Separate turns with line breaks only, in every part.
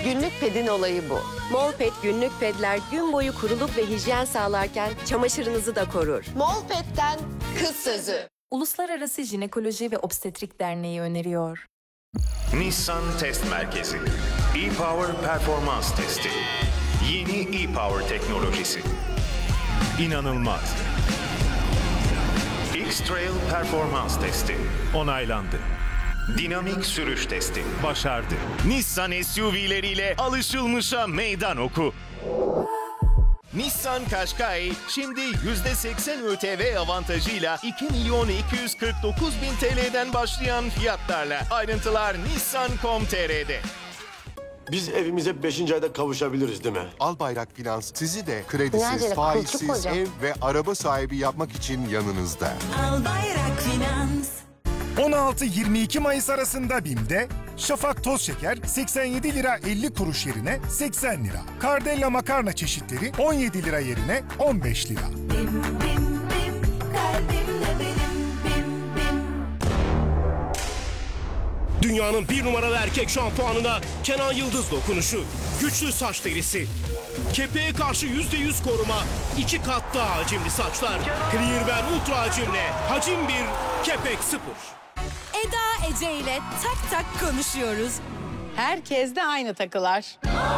Günlük pedin olayı bu.
Molpet günlük pedler gün boyu kuruluk ve hijyen sağlarken çamaşırınızı da korur.
Molpet'ten kız sözü.
Uluslararası Jinekoloji ve Obstetrik Derneği öneriyor.
Nissan Test Merkezi. E-Power Performans Testi. Yeni E-Power teknolojisi. İnanılmaz. X-Trail Performans Testi. Onaylandı. Dinamik sürüş testi. Başardı. Nissan SUV'leriyle alışılmışa meydan oku. Nissan Qashqai şimdi %80 ÖTV avantajıyla 2.249.000 TL'den başlayan fiyatlarla. Ayrıntılar nissan.com.tr'de.
Biz evimize 5. ayda kavuşabiliriz değil mi?
Albayrak Finans sizi de kredisiz, faizsiz ev ve araba sahibi yapmak için yanınızda.
Albayrak Finans.
16-22 Mayıs arasında BİM'de Şafak toz şeker 87 lira 50 kuruş yerine 80 lira. Kardella makarna çeşitleri 17 lira yerine 15 lira.
Bim bim bim, kalbimle benim bim bim.
Dünyanın bir numaralı erkek şampuanına Kenan Yıldız dokunuşu. Güçlü saç derisi. Kepeğe karşı %100 koruma. 2 kat daha hacimli saçlar. Clearwear Ultra hacimle. Hacim 1, kepek 0.
Eda Ece ile tak tak konuşuyoruz.
Herkes de aynı takılar.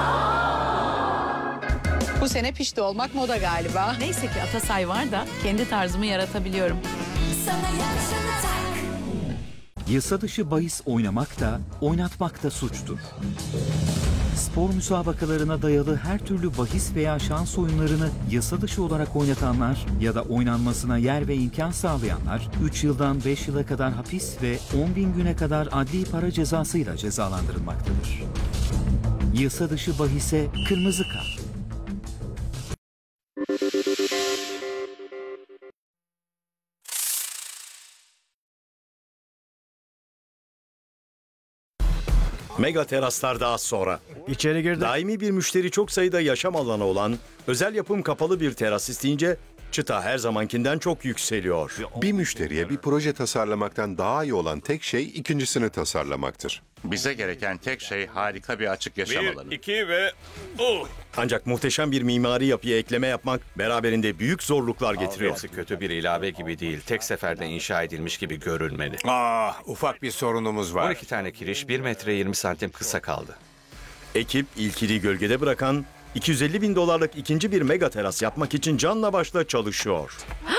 Bu sene pişti olmak moda galiba.
Neyse ki Atasay var da kendi tarzımı yaratabiliyorum.
Sana yaşını tak.
Yasa dışı bahis oynamak da, oynatmak da suçtur. Spor müsabakalarına dayalı her türlü bahis veya şans oyunlarını yasa dışı olarak oynatanlar ya da oynanmasına yer ve imkan sağlayanlar 3 yıldan 5 yıla kadar hapis ve 10.000 güne kadar adli para cezasıyla cezalandırılmaktadır. Yasa dışı bahise kırmızı kart.
Mega teraslarda az sonra.
İçeri girdi.
Daimi bir müşteri çok sayıda yaşam alanı olan özel yapım kapalı bir teras isteyince çıta her zamankinden çok yükseliyor.
Bir müşteriye bir proje tasarlamaktan daha iyi olan tek şey ikincisini tasarlamaktır.
Bize gereken tek şey harika bir açık yaşam alanı.
1, 2 ve... Ancak muhteşem bir mimari yapıya ekleme yapmak beraberinde büyük zorluklar getiriyor.
Hepsi kötü bir ilave gibi değil. Tek seferde inşa edilmiş gibi görünmeli.
Ufak bir sorunumuz var.
12 tane kiriş 1 metre 20 santim kısa kaldı.
Ekip ilkini gölgede bırakan 250.000 dolarlık ikinci bir mega teras yapmak için canla başla çalışıyor.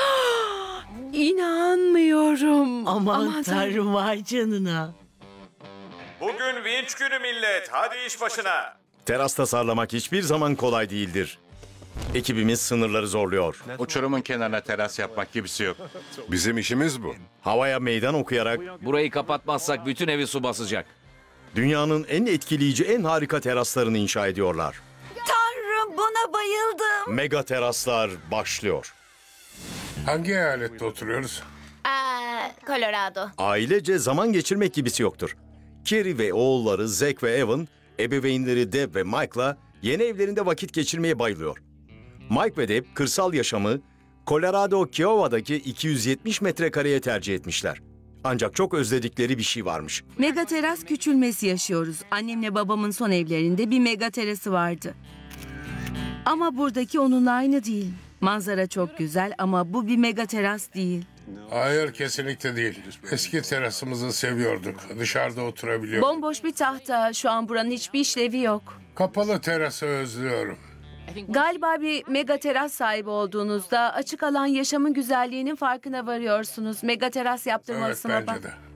İnanmıyorum.
Aman tanrım, vay canına.
Bugün vinç günü millet. Hadi iş başına.
Teras tasarlamak hiçbir zaman kolay değildir. Ekibimiz sınırları zorluyor.
Uçurumun kenarına teras yapmak gibisi yok.
Bizim işimiz bu.
Havaya meydan okuyarak
Burayı kapatmazsak bütün evi su basacak.
dünyanın en etkileyici, en harika teraslarını inşa ediyorlar.
Tanrım, buna bayıldım.
Mega teraslar başlıyor.
Hangi eyalette oturuyoruz?
Colorado.
Ailece zaman geçirmek gibisi yoktur. Kerry ve oğulları Zack ve Evan, ebeveynleri Deb ve Mike'la yeni evlerinde vakit geçirmeye bayılıyor. Mike ve Deb kırsal yaşamı Colorado Kiowa'daki 270 metrekareye tercih etmişler. Ancak çok özledikleri bir şey varmış.
Mega teras küçülmesi yaşıyoruz. Annemle babamın son evlerinde bir mega terası vardı. Ama buradaki onunla aynı değil. Manzara çok güzel ama bu bir mega teras değil.
Hayır, kesinlikle değil. Eski terasımızı seviyorduk. Dışarıda oturabiliyorduk.
Bomboş bir tahta. Şu an buranın hiçbir işlevi yok.
Kapalı terası özlüyorum.
Galiba bir mega teras sahibi olduğunuzda açık alan yaşamın güzelliğinin farkına varıyorsunuz. Mega teras yaptırmalısın
Evet,
baba.
bence de.